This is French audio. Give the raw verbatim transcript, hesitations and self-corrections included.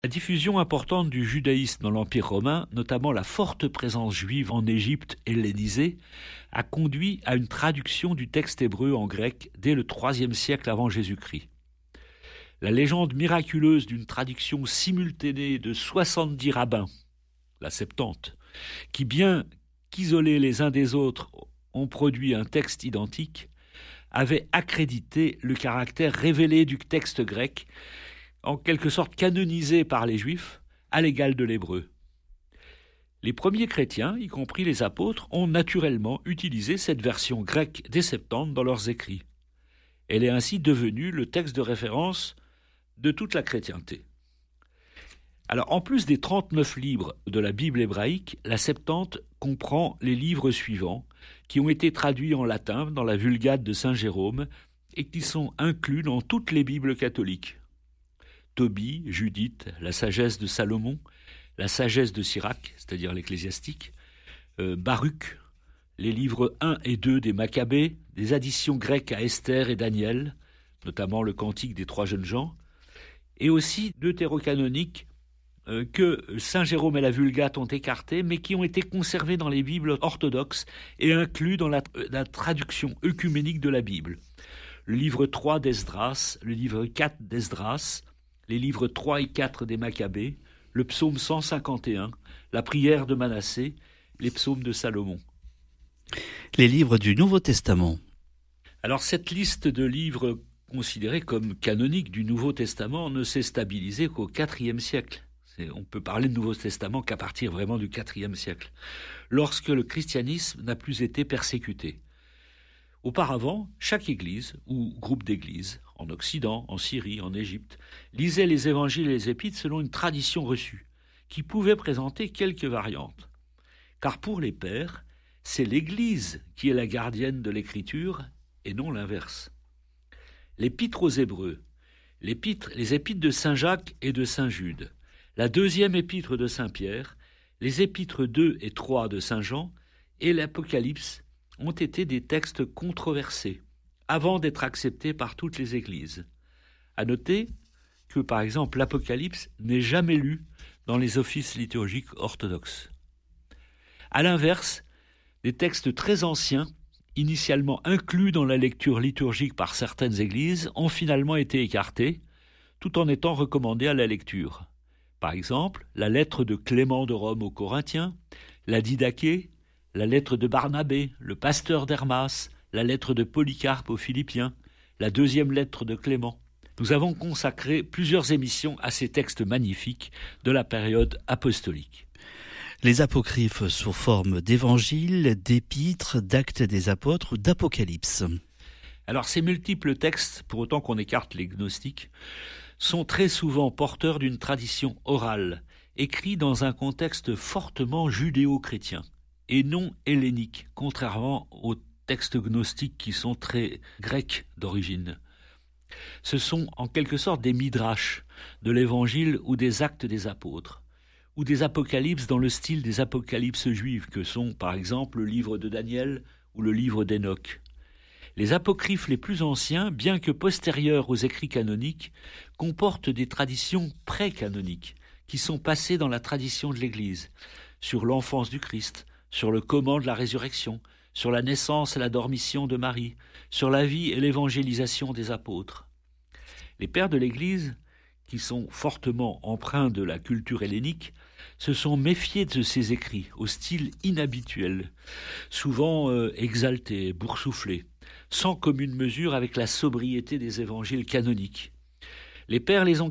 La diffusion importante du judaïsme dans l'Empire romain, notamment la forte présence juive en Égypte hellénisée, a conduit à une traduction du texte hébreu en grec dès le troisième siècle avant Jésus-Christ. La légende miraculeuse d'une traduction simultanée de soixante-dix rabbins, la Septante, qui bien qu'isolés les uns des autres ont produit un texte identique, avait accrédité le caractère révélé du texte grec, en quelque sorte canonisé par les Juifs, à l'égal de l'hébreu. Les premiers chrétiens, y compris les apôtres, ont naturellement utilisé cette version grecque des Septantes dans leurs écrits. Elle est ainsi devenue le texte de référence de toute la chrétienté. Alors, en plus des trente-neuf livres de la Bible hébraïque, la Septante comprend les livres suivants, qui ont été traduits en latin dans la Vulgate de saint Jérôme et qui sont inclus dans toutes les Bibles catholiques. Tobie, Judith, la sagesse de Salomon, la sagesse de Sirach, c'est-à-dire l'ecclésiastique, euh, Baruch, les livres un et deux des Maccabées, des additions grecques à Esther et Daniel, notamment le Cantique des trois jeunes gens, et aussi deutérocanoniques euh, que saint Jérôme et la Vulgate ont écartés, mais qui ont été conservés dans les Bibles orthodoxes et inclus dans la, la traduction œcuménique de la Bible. Le livre trois d'Esdras, le livre quatre d'Esdras, les livres trois et quatre des Maccabées, le psaume cent cinquante et un, la prière de Manassé, les psaumes de Salomon. Les livres du Nouveau Testament. Alors cette liste de livres considérés comme canoniques du Nouveau Testament ne s'est stabilisée qu'au quatrième siècle. C'est, on peut parler de Nouveau Testament qu'à partir vraiment du quatrième siècle, lorsque le christianisme n'a plus été persécuté. Auparavant, chaque église ou groupe d'églises, en Occident, en Syrie, en Égypte, lisait les évangiles et les épîtres selon une tradition reçue, qui pouvait présenter quelques variantes. Car pour les pères, c'est l'Église qui est la gardienne de l'Écriture et non l'inverse. L'Épître aux Hébreux, l'épître, les épîtres de saint Jacques et de saint Jude, la deuxième épître de saint Pierre, les épîtres deux et trois de saint Jean et l'Apocalypse ont été des textes controversés, avant d'être acceptés par toutes les églises. À noter que, par exemple, l'Apocalypse n'est jamais lu dans les offices liturgiques orthodoxes. À l'inverse, des textes très anciens, initialement inclus dans la lecture liturgique par certaines églises, ont finalement été écartés, tout en étant recommandés à la lecture. Par exemple, la lettre de Clément de Rome aux Corinthiens, la Didaché, la lettre de Barnabé, le pasteur d'Hermas, la lettre de Polycarpe aux Philippiens, la deuxième lettre de Clément. Nous avons consacré plusieurs émissions à ces textes magnifiques de la période apostolique. Les apocryphes sous forme d'évangiles, d'épîtres, d'actes des apôtres ou d'apocalypse. Alors ces multiples textes, pour autant qu'on écarte les gnostiques, sont très souvent porteurs d'une tradition orale, écrits dans un contexte fortement judéo-chrétien et non hellénique, contrairement aux textes gnostiques qui sont très grecs d'origine. Ce sont en quelque sorte des midrash de l'évangile ou des actes des apôtres, ou des apocalypses dans le style des apocalypses juives que sont par exemple le livre de Daniel ou le livre d'Enoch. Les apocryphes les plus anciens, bien que postérieurs aux écrits canoniques, comportent des traditions pré-canoniques qui sont passées dans la tradition de l'Église, sur l'enfance du Christ, sur le comment de la résurrection, sur la naissance et la dormition de Marie, sur la vie et l'évangélisation des apôtres. Les pères de l'Église, qui sont fortement empreints de la culture hellénique, se sont méfiés de ces écrits, au style inhabituel, souvent euh, exalté, boursouflé, sans commune mesure avec la sobriété des évangiles canoniques. Les pères les ont